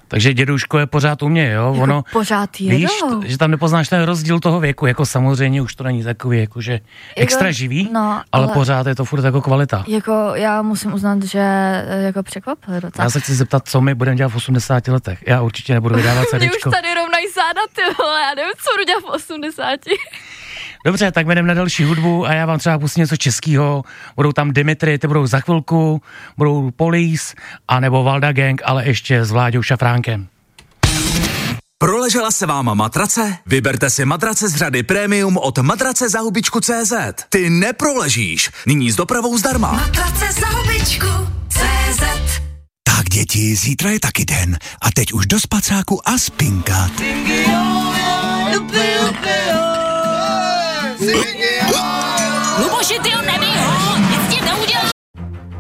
Takže děduško je pořád u mě, jo? Jako Ono, pořád jedou. víš, že tam nepoznáš ten rozdíl toho věku, jako samozřejmě už to není takový, jakože extra živý, no, ale pořád je to furt jako kvalita. Jako já musím uznat, že jako překvapil docela. Já se chci zeptat, co my budeme dělat v 80 letech. Já určitě nebudu vydávat Mě CDčko. už tady rovnají záda, ty vole, já nevím, co budu dělat v 80. Dobře, tak jdeme na další hudbu a já vám třeba pustím něco českýho. Budou tam Dimitri, ty budou za chvilku, budou Police, anebo Valda Gang, ale ještě s Vláďou Šafránkem. Proležela se vám matrace? Vyberte si matrace z řady Premium od matracezahubičku.cz. Ty neproležíš, nyní s dopravou zdarma. Matrace za hubičku.cz. Tak děti, zítra je taky den a teď už do spacáku a spinkat. Luboši, ty ho nevyhoď!